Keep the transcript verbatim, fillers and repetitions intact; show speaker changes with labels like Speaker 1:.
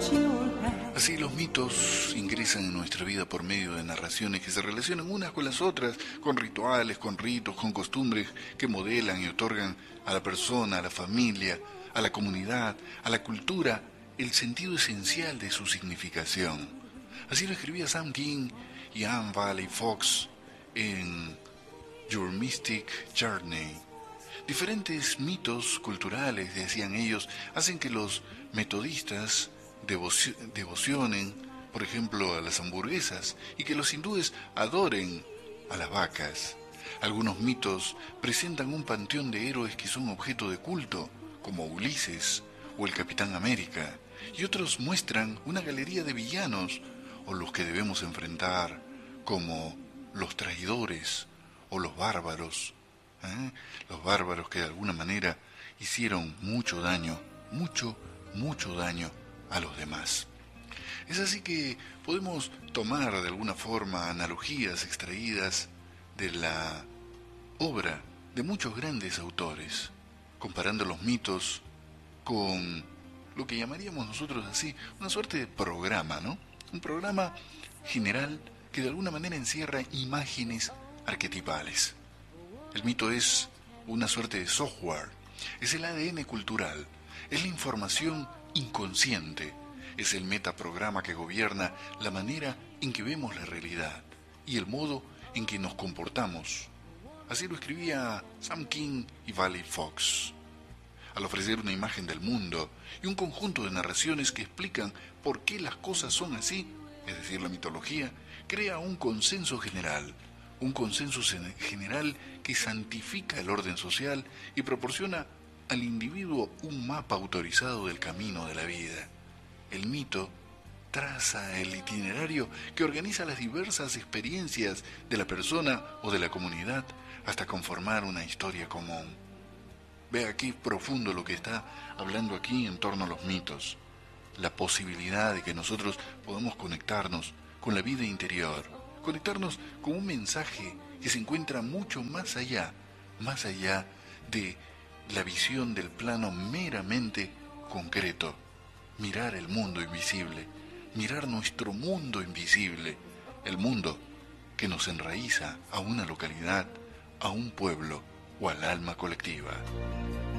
Speaker 1: Así los mitos ingresan en nuestra vida por medio de narraciones que se relacionan unas con las otras, con rituales, con ritos, con costumbres que modelan y otorgan a la persona, a la familia, a la comunidad, a la cultura, el sentido esencial de su significación. Así lo escribía Sam King y Anne Valley Fox en Your Mystic Journey. Diferentes mitos culturales, decían ellos, hacen que los metodistas devoci- devocionen, por ejemplo, a las hamburguesas y que los hindúes adoren a las vacas. Algunos mitos presentan un panteón de héroes que son objeto de culto, como Ulises o el Capitán América, y otros muestran una galería de villanos o los que debemos enfrentar, como los traidores o los bárbaros. ¿eh? Los bárbaros que de alguna manera hicieron mucho daño, mucho, mucho daño a los demás. Es así que podemos tomar de alguna forma analogías extraídas de la obra de muchos grandes autores, comparando los mitos con lo que llamaríamos nosotros así, una suerte de programa, ¿no? Un programa general que de alguna manera encierra imágenes arquetipales. El mito es una suerte de software, es el A D N cultural, es la información inconsciente, es el metaprograma que gobierna la manera en que vemos la realidad y el modo en que nos comportamos. Así lo escribía Sam King y Valley Fox. Al ofrecer una imagen del mundo y un conjunto de narraciones que explican por qué las cosas son así, es decir, la mitología, crea un consenso general, un consenso general que santifica el orden social y proporciona al individuo un mapa autorizado del camino de la vida. El mito traza el itinerario que organiza las diversas experiencias de la persona o de la comunidad hasta conformar una historia común. Vea qué profundo lo que está hablando aquí en torno a los mitos. La posibilidad de que nosotros podamos conectarnos con la vida interior, conectarnos con un mensaje que se encuentra mucho más allá, más allá de la visión del plano meramente concreto. Mirar el mundo invisible, mirar nuestro mundo invisible, el mundo que nos enraiza a una localidad, a un pueblo o al alma colectiva.